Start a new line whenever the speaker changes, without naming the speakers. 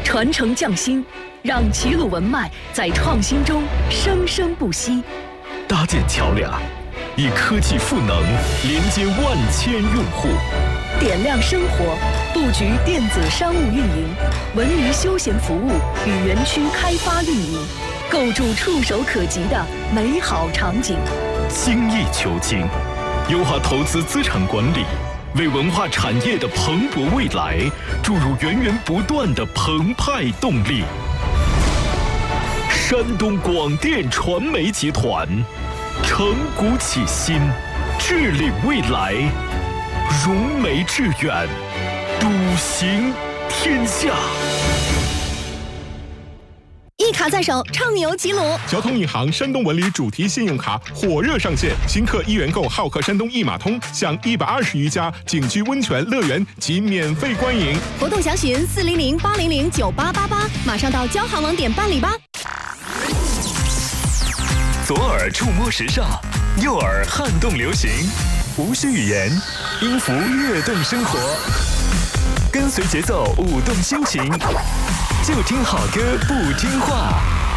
传承匠心，让齐鲁文脉在创新中生生不息。
搭建桥梁，以科技赋能连接万千用户。
点亮生活，布局电子商务运营、文娱休闲服务与园区开发运营，构筑触手可及的美好场景。
精益求精，优化投资资产管理，为文化产业的蓬勃未来注入源源不断的澎湃动力。山东广电传媒集团，承古启新，致力未来，融媒致远，笃行天下。
一卡在手，畅游齐鲁。
交通银行山东文旅主题信用卡火热上线，新客1元购浩客山东一码通，享120余家景区温泉乐园及免费观影。
活动详询400-800-9888，马上到交行网点办理吧。
左耳触摸时尚，右耳撼动流行，无需语言，音符跃动生活，跟随节奏舞动心情，就听好歌不听话。